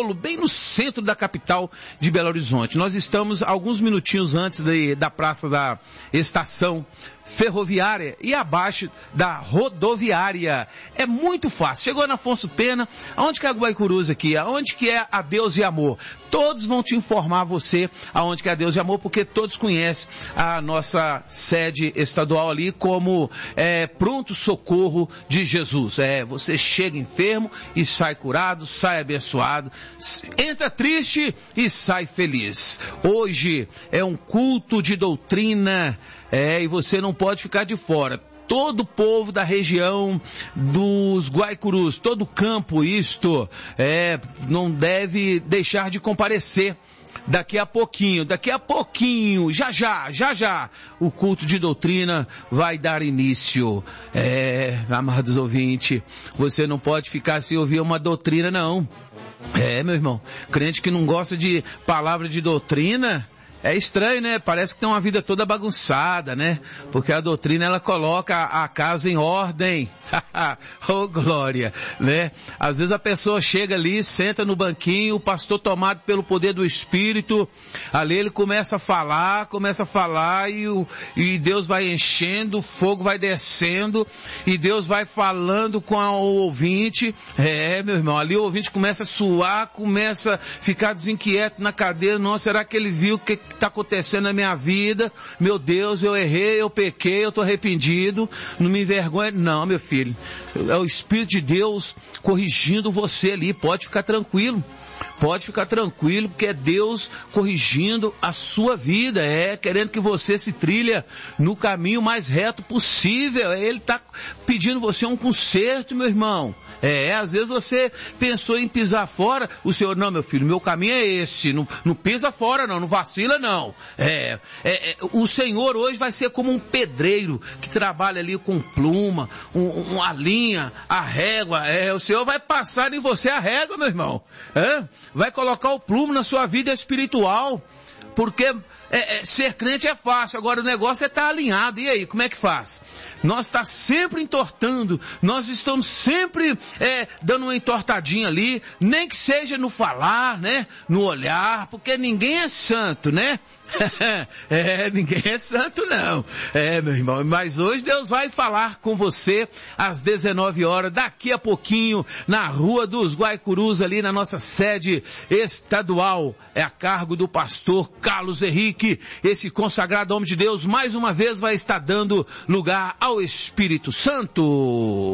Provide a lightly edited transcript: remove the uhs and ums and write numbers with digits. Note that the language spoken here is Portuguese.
tijolo, bem no centro da capital de Belo Horizonte. Nós estamos alguns minutinhos antes da praça da estação ferroviária e abaixo da rodoviária. É muito fácil. Chegou na Afonso Pena, aonde que é a Guaicurus aqui? Aonde que é a Deus e Amor? Todos vão te informar você aonde que é a Deus e Amor, porque todos conhecem a nossa sede estadual ali como pronto socorro de Jesus. Você chega enfermo e sai curado, sai abençoado, entra triste e sai feliz. Hoje é um culto de doutrina, e você não pode ficar de fora. Todo o povo da região dos Guaicurus, todo o campo, não deve deixar de comparecer. Daqui a pouquinho, já, o culto de doutrina vai dar início. Amados ouvintes, você não pode ficar sem ouvir uma doutrina, não. Meu irmão, crente que não gosta de palavra de doutrina, é estranho, né? Parece que tem uma vida toda bagunçada, né? Porque a doutrina, ela coloca a casa em ordem. Oh, glória, né? Às vezes a pessoa chega ali, senta no banquinho, o pastor tomado pelo poder do Espírito, ali ele começa a falar e Deus vai enchendo, o fogo vai descendo e Deus vai falando com o ouvinte. Meu irmão, ali o ouvinte começa a suar, começa a ficar desinquieto na cadeira. Nossa, será que ele viu o que está acontecendo na minha vida? Meu Deus, eu errei, eu pequei, eu estou arrependido, não me envergonhe. Não, meu filho, é o Espírito de Deus corrigindo você ali. Pode ficar tranquilo, porque é Deus corrigindo a sua vida, querendo que você se trilha no caminho mais reto possível. Ele está pedindo você um conserto, meu irmão. Às vezes você pensou em pisar fora, o Senhor, não, meu filho, meu caminho é esse, não pisa fora não vacila não. O Senhor hoje vai ser como um pedreiro que trabalha ali com pluma, a linha, a régua. O Senhor vai passar em você a régua, meu irmão. Vai colocar o plumo na sua vida espiritual, porque ser crente é fácil, agora o negócio é estar alinhado. E aí, como é que faz? Nós estamos sempre entortando, nós estamos sempre dando uma entortadinha ali, nem que seja no falar, né? No olhar, porque ninguém é santo, né? Ninguém é santo não. Meu irmão, mas hoje Deus vai falar com você às 19 horas, daqui a pouquinho, na Rua dos Guaicurus, ali na nossa sede estadual. É a cargo do pastor Carlos Henrique. Esse consagrado homem de Deus, mais uma vez, vai estar dando lugar ao Espírito Santo.